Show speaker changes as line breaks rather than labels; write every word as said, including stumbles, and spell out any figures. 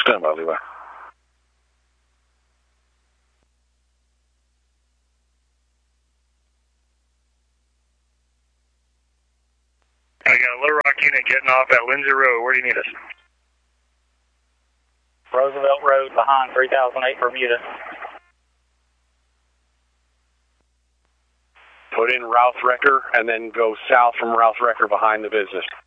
Stand by, Levi.
I got a Little Rock unit getting off at Lindsay Road. Where do you need us?
Roosevelt Road behind three thousand eight Bermuda.
Put in Ralph Recker and then go south from Ralph Recker behind the business.